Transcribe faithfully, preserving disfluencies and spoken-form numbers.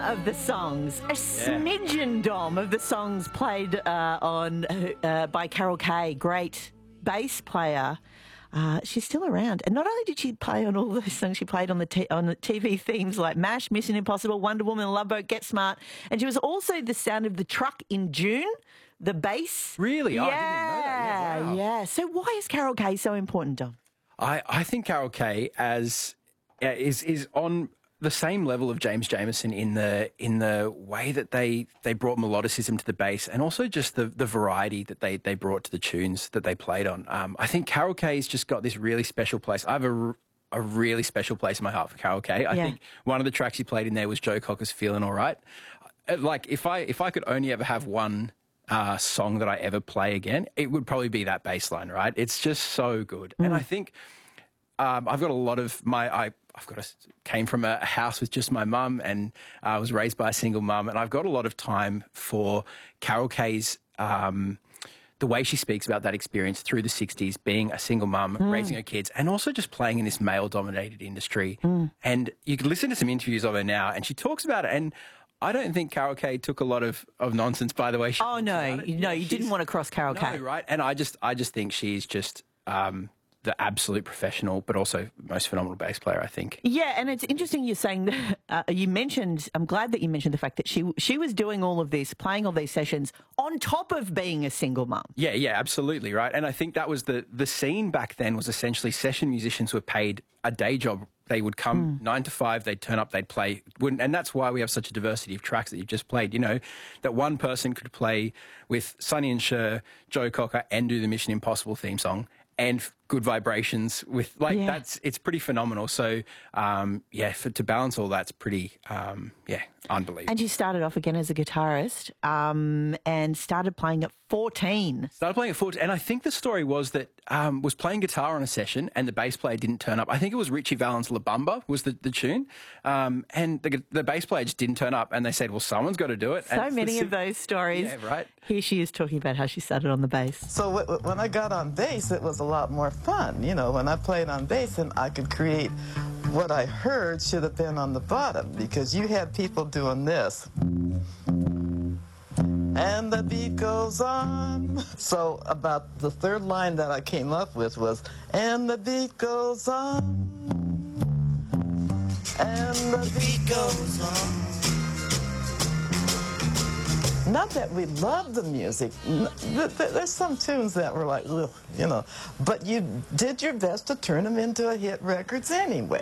of the songs, a smidgen, Dom, of the songs played uh, on uh, by Carol Kaye, great bass player. Uh, she's still around, and not only did she play on all those songs, she played on the t- on the T V themes like MASH, Mission Impossible, Wonder Woman, Love Boat, Get Smart, and she was also the sound of the truck in June. The bass, really, yeah, oh, I didn't know that. Yeah, wow. yeah. So why is Carol Kaye so important, Dom? I, I think Carol Kaye as uh, is is on the same level of James Jamerson in the in the way that they they brought melodicism to the bass, and also just the the variety that they they brought to the tunes that they played on. Um, I think Carol Kaye's just got this really special place. I have a a really special place in my heart for Carol Kaye. I Yeah. think one of the tracks she played in there was Joe Cocker's "Feeling All Right." Uh, Like if I if I could only ever have one uh, song that I ever play again, it would probably be that bass line, right? It's just so good, mm. and I think. Um, I've got a lot of my, I, I've got a, came from a house with just my mum, and I uh, was raised by a single mum, and I've got a lot of time for Carol Kaye's, um, the way she speaks about that experience through the sixties, being a single mum, mm. raising her kids, and also just playing in this male-dominated industry. Mm. And you can listen to some interviews of her now, and she talks about it, and I don't think Carol Kaye took a lot of, of nonsense by the way she Oh, no, you, no, you She's, didn't want to cross Carol no, Kaye. right? And I just, I just think she's just... Um, the absolute professional, but also most phenomenal bass player, I think. Yeah, and it's interesting you're saying that, uh, you mentioned, I'm glad that you mentioned the fact that she she was doing all of this, playing all these sessions on top of being a single mum. Yeah, yeah, absolutely, right? And I think that was the, the scene back then was essentially session musicians were paid a day job. They would come mm. nine to five, they'd turn up, they'd play. Wouldn't, and that's why we have such a diversity of tracks that you've just played. You know, that one person could play with Sonny and Cher, Joe Cocker, and do the Mission Impossible theme song, and Good Vibrations with, like, yeah. that's, it's pretty phenomenal. So, um, yeah, for, to balance all that's pretty, um, yeah, unbelievable. And you started off again as a guitarist, um, and started playing at fourteen. Started playing at fourteen, and I think the story was that, um, was playing guitar on a session and the bass player didn't turn up. I think it was Richie Valens' La Bamba was the, the tune, um, and the, the bass player just didn't turn up, and they said, well, someone's got to do it. So and many the, of those stories. Yeah, right. Here she is talking about how she started on the bass. So w w when I got on bass, it was a lot more fun. You know, when I played on bass, and I could create what I heard should have been on the bottom, because you had people doing this. And the beat goes on. So about the third line that I came up with was, and the beat goes on. And the beat goes on. Not that we love the music. There's some tunes that were like, ugh, you know, but you did your best to turn them into a hit records anyway.